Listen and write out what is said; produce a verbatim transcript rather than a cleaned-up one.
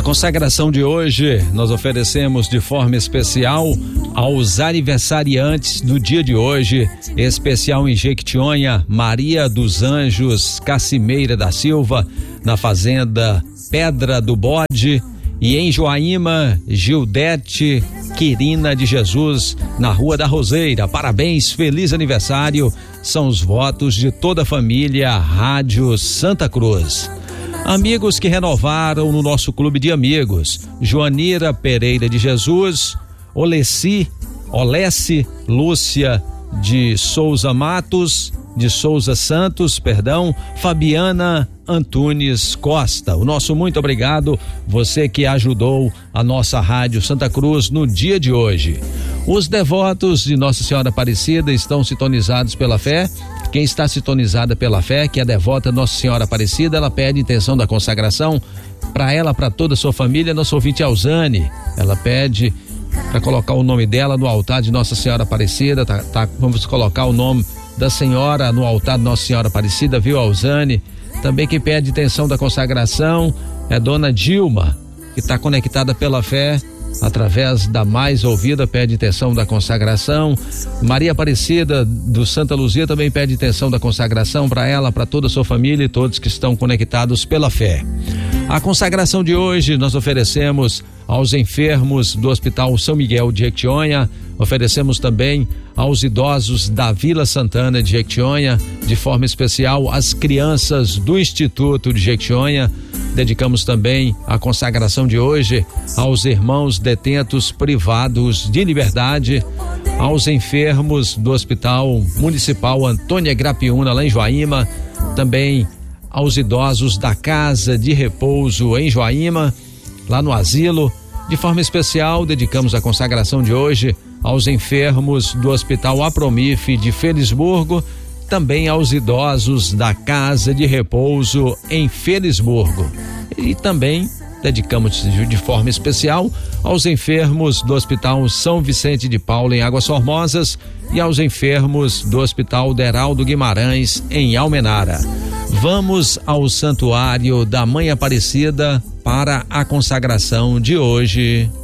A consagração de hoje nós oferecemos de forma especial aos aniversariantes do dia de hoje, especial em Jequitinhonha, Maria dos Anjos Cacimeira da Silva, na fazenda Pedra do Bode, e em Joaíma, Gildete Quirina de Jesus, na Rua da Roseira. Parabéns, feliz aniversário, são os votos de toda a família Rádio Santa Cruz. Amigos que renovaram no nosso clube de amigos: Joanira Pereira de Jesus, Olessi, Olesse Lúcia de Souza Matos, de Souza Santos, perdão, Fabiana Antunes Costa. O nosso muito obrigado, você que ajudou a nossa Rádio Santa Cruz no dia de hoje. Os devotos de Nossa Senhora Aparecida estão sintonizados pela fé. Quem está sintonizada pela fé, que é devota Nossa Senhora Aparecida, ela pede intenção da consagração para ela, para toda a sua família. Nosso ouvinte Alzane, ela pede para colocar o nome dela no altar de Nossa Senhora Aparecida. Tá, tá, vamos colocar o nome da senhora no altar de Nossa Senhora Aparecida, viu, Alzane? Também quem pede intenção da consagração é Dona Dilma, que está conectada pela fé através da Mais Ouvida, pede intenção da consagração. Maria Aparecida do Santa Luzia também pede intenção da consagração para ela, para toda a sua família e todos que estão conectados pela fé. A consagração de hoje nós oferecemos aos enfermos do Hospital São Miguel de Jequitinhonha, oferecemos também aos idosos da Vila Santana de Jequitinhonha, de forma especial às crianças do Instituto de Jequitinhonha. Dedicamos também a consagração de hoje aos irmãos detentos privados de liberdade, aos enfermos do Hospital Municipal Antônia Grapiúna, lá em Joaíma, também aos idosos da Casa de Repouso em Joaíma, lá no asilo. De forma especial, dedicamos a consagração de hoje aos enfermos do Hospital Apromif de Felisburgo, também aos idosos da Casa de Repouso em Felisburgo. E também dedicamos de forma especial aos enfermos do Hospital São Vicente de Paulo em Águas Formosas e aos enfermos do Hospital Deraldo Guimarães em Almenara. Vamos ao Santuário da Mãe Aparecida para a consagração de hoje.